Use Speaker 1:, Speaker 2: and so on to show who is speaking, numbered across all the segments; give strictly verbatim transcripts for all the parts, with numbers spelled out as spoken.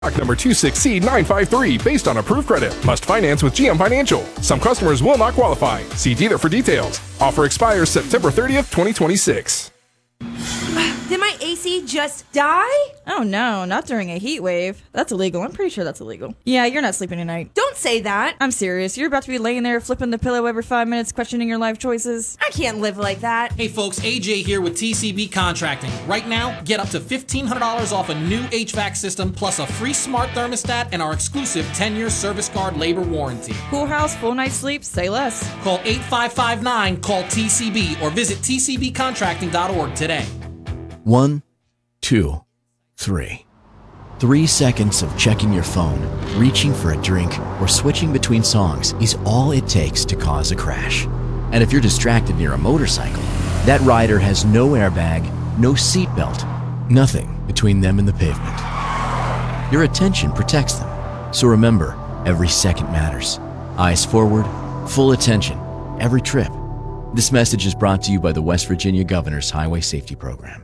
Speaker 1: Stock number two six C nine five three, based on approved credit. Must finance with G M Financial. Some customers will not qualify. See dealer for details. Offer expires September thirtieth, twenty twenty-six.
Speaker 2: Did my A C just die?
Speaker 3: Oh no, not during a heat wave. That's illegal. I'm pretty sure that's illegal. Yeah, you're not sleeping tonight.
Speaker 2: Don't say that.
Speaker 3: I'm serious. You're about to be laying there flipping the pillow every five minutes, questioning your life choices.
Speaker 2: I can't live like that.
Speaker 4: Hey folks, A J here with T C B Contracting. Right now, get up to fifteen hundred dollars off a new H V A C system plus a free smart thermostat and our exclusive ten-year service card labor warranty.
Speaker 3: Cool house, full night's sleep, say less.
Speaker 4: Call eight five five nine, call T C B or visit T C B contracting dot org today.
Speaker 5: One, two, three. Three seconds of checking your phone, reaching for a drink, or switching between songs is all it takes to cause a crash. And if you're distracted near a motorcycle, that rider has no airbag, no seatbelt, nothing between them and the pavement. Your attention protects them. So remember, every second matters. Eyes forward, full attention, every trip. This message is brought to you by the West Virginia Governor's Highway Safety Program.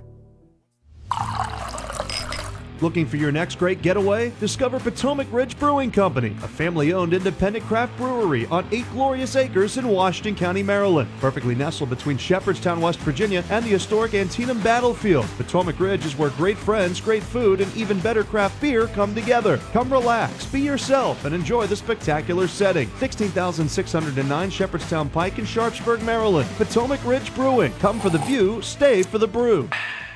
Speaker 6: Looking for your next great getaway? Discover Potomac Ridge Brewing Company, a family-owned independent craft brewery on eight glorious acres in Washington County, Maryland. Perfectly nestled between Shepherdstown, West Virginia, and the historic Antietam battlefield, Potomac Ridge is where great friends, great food, and even better craft beer come together. Come relax, be yourself, and enjoy the spectacular setting. sixteen thousand six hundred nine Shepherdstown Pike in Sharpsburg, Maryland. Potomac Ridge Brewing. Come for the view, stay for the brew.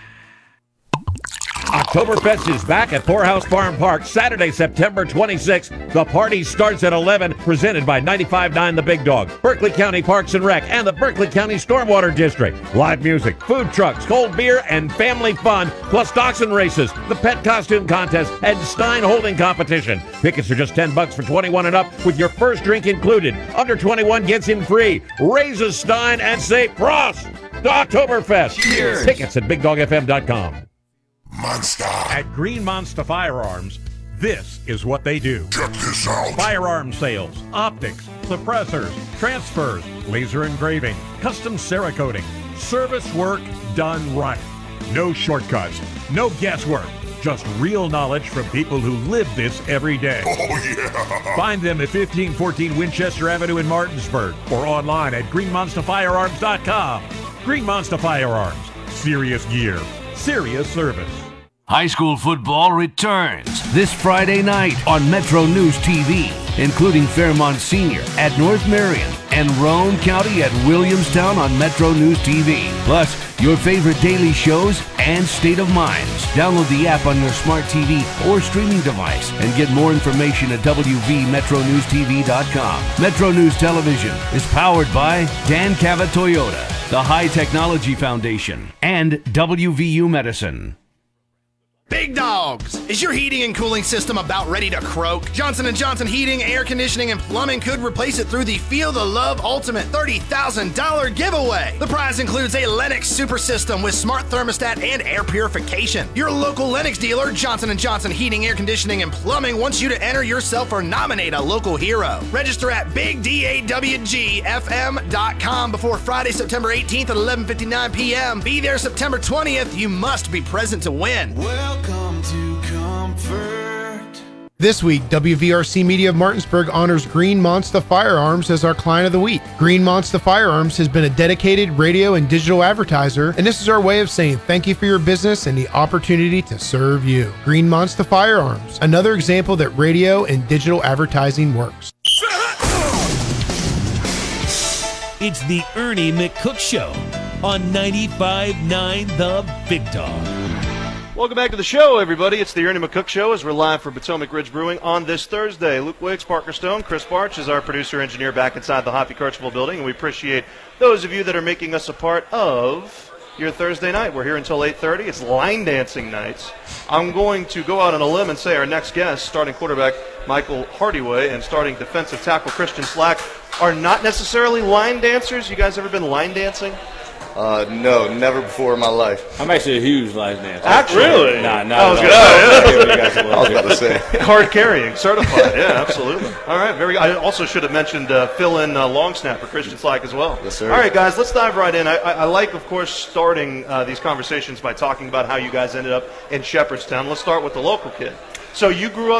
Speaker 7: Oktoberfest is back at Poorhouse Farm Park Saturday, September twenty-sixth. The party starts at eleven, presented by ninety-five point nine The Big Dog, Berkeley County Parks and Rec, and the Berkeley County Stormwater District. Live music, food trucks, cold beer, and family fun, plus dachshund races, the pet costume contest, and Stein holding competition. Tickets are just ten bucks for twenty-one and up, with your first drink included. Under twenty-one gets in free. Raise a Stein and say Prost to Oktoberfest. Cheers. Tickets at big dog f m dot com.
Speaker 8: Monster.
Speaker 7: At Green Monster Firearms, this is what they do.
Speaker 8: Check this out.
Speaker 7: Firearm sales, optics, suppressors, transfers, laser engraving, custom Cerakoting, service work done right. No shortcuts, no guesswork, just real knowledge from people who live this every day.
Speaker 8: Oh, yeah.
Speaker 7: Find them at fifteen fourteen Winchester Avenue in Martinsburg or online at green monster firearms dot com. Green Monster Firearms. Serious gear. Serious service.
Speaker 9: High school football returns this Friday night on Metro News T V, including Fairmont Senior at North Marion and Roane County at Williamstown on Metro News T V. Plus, your favorite daily shows and State of Minds. Download the app on your smart T V or streaming device and get more information at w v metro news t v dot com. Metro News Television is powered by Dan Cava Toyota, the High Technology Foundation, and W V U Medicine.
Speaker 10: Big dogs! Is your heating and cooling system about ready to croak? Johnson and Johnson Heating, Air Conditioning, and Plumbing could replace it through the Feel the Love Ultimate thirty thousand dollars giveaway. The prize includes a Lennox Super System with smart thermostat and air purification. Your local Lennox dealer, Johnson and Johnson Heating, Air Conditioning, and Plumbing, wants you to enter yourself or nominate a local hero. Register at big dawg f m dot com before Friday, September eighteenth at eleven fifty-nine p m Be there September twentieth. You must be present to win.
Speaker 11: Welcome to comfort.
Speaker 12: This week, W V R C Media of Martinsburg honors Green Monster Firearms as our client of the week. Green Monster Firearms has been a dedicated radio and digital advertiser, and this is our way of saying thank you for your business and the opportunity to serve you. Green Monster Firearms, another example that radio and digital advertising works.
Speaker 13: It's the Ernie McCook Show on ninety-five point nine The Big Dog.
Speaker 14: Welcome back to the show, everybody. It's the Ernie McCook Show as we're live for Potomac Ridge Brewing on this Thursday. Luke Wicks, Parker Stone, Chris Barch is our producer-engineer back inside the Hoppy Kirchville building, and we appreciate those of you that are making us a part of your Thursday night. We're here until eight thirty. It's line dancing nights. I'm going to go out on a limb and say our next guest, starting quarterback Michael Hardyway and starting defensive tackle Christian Slack, are not necessarily line dancers. You guys ever been line dancing?
Speaker 15: Uh, no, never before in my life.
Speaker 16: I'm actually a huge line dancer.
Speaker 14: Actually?
Speaker 16: Really? Nah, not
Speaker 14: I was
Speaker 16: at all.
Speaker 14: I was about to say. Hard carrying, certified. Yeah, absolutely. All right, very good. I also should have mentioned uh, fill-in uh, long snapper Christian Slack as well.
Speaker 15: Yes, sir.
Speaker 14: All right, guys, let's dive right in. I, I, I like, of course, starting uh, these conversations by talking about how you guys ended up in Shepherdstown. Let's start with the local kid. So you grew up